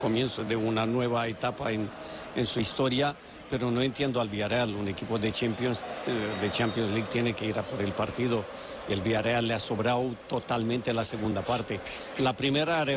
comienzo de una nueva etapa en su historia, pero no entiendo al Villarreal. Un equipo de Champions League tiene que ir a por el partido. El Villarreal le ha sobrado totalmente la segunda parte. La primera